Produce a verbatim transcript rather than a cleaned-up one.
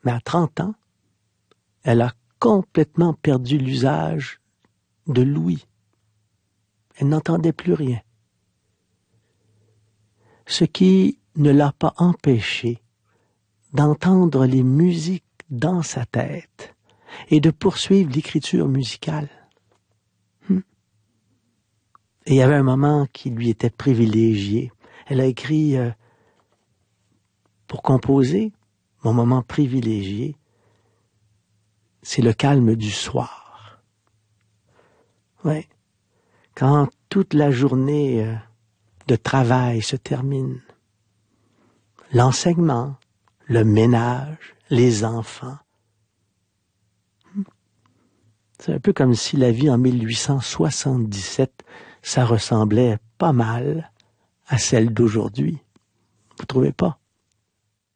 Mais à trente ans, elle a complètement perdu l'usage de l'ouïe. Elle n'entendait plus rien. Ce qui ne l'a pas empêché d'entendre les musiques dans sa tête et de poursuivre l'écriture musicale. Hmm. Et il y avait un moment qui lui était privilégié. Elle a écrit euh, pour composer, mon moment privilégié, c'est le calme du soir. Ouais. Quand toute la journée euh, de travail se termine, l'enseignement, le ménage, les enfants. C'est un peu comme si la vie en mille huit cent soixante-dix-sept, ça ressemblait pas mal à celle d'aujourd'hui. Vous trouvez pas?